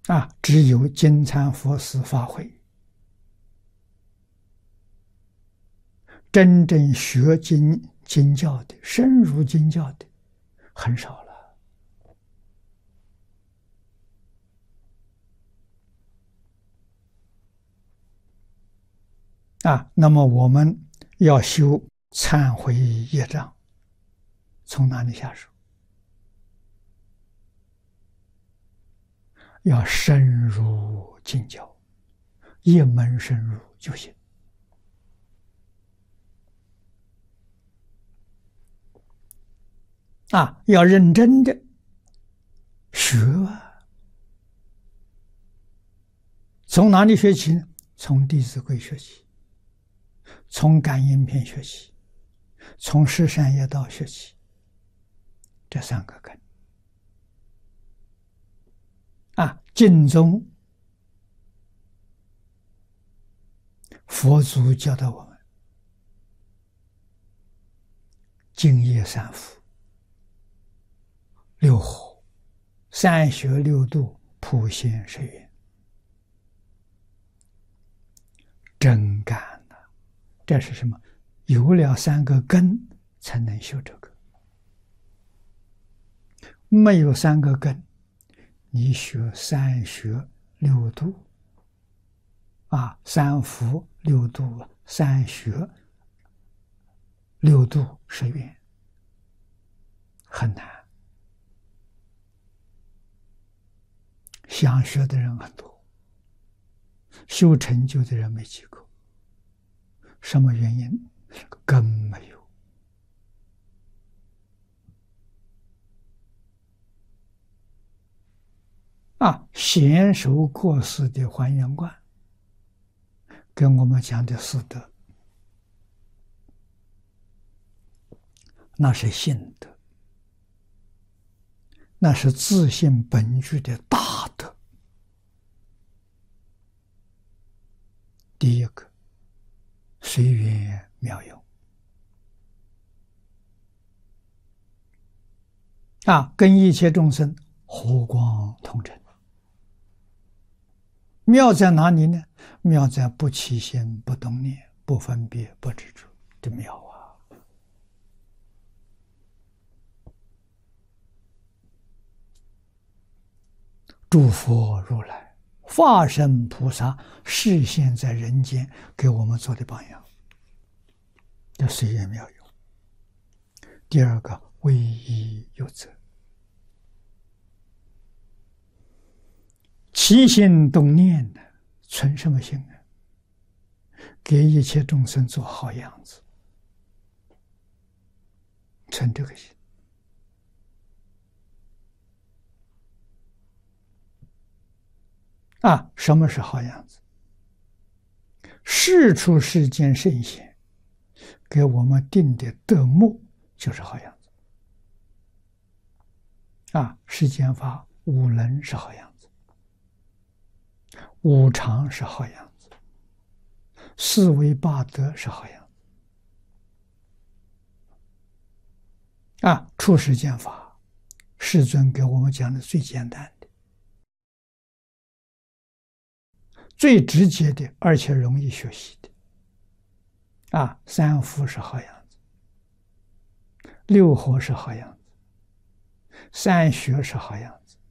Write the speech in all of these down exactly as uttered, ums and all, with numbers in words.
啊，只有金蝉佛寺法会，真正学经经教的、深入经教的很少了。啊，那么我们要修忏悔业障，从哪里下手？要深入经教，一门深入就行。啊，要认真的学啊！从哪里学起呢？从《弟子规》学起，从《感应篇》学起，从《十善业道》学起，这三个根。啊，经中佛祖教导我们敬业三福、六火、三学六度、普贤十愿，真干了。这是什么？有了三个根才能修这个，没有三个根，你学三学六度啊，三福六度，三学六度十愿，很难。想学的人很多，修成就的人没几个。什么原因？根没有。啊，贤首过世的还原观跟我们讲的四德，那是信德，那是自信本具的大德。第一个，随缘妙用啊，跟一切众生和光同尘。妙在哪里呢？妙在不起心、不动念、不分别、不执着，这妙啊！诸佛如来、化身菩萨示现在人间，给我们做的榜样，这随缘妙用。第二个，唯一有责。起心动念的，存什么心呢？给一切众生做好样子，存这个心。啊，什么是好样子？世出世间圣贤给我们定的德目就是好样子。啊，世间法五伦是好样子，五常是好样子，四维八德是好样子。啊，出世间法，世尊给我们讲的最简单的、最直接的，而且容易学习的。啊，三福是好样子，六火是好样子，三学是好样子，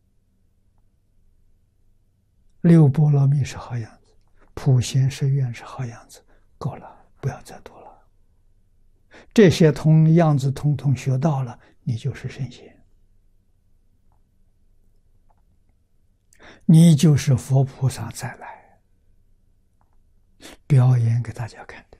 六波罗蜜是好样子，普贤十愿是好样子，够了，不要再多了。这些通样子统统学到了，你就是圣贤，你就是佛菩萨再来表演给大家看的。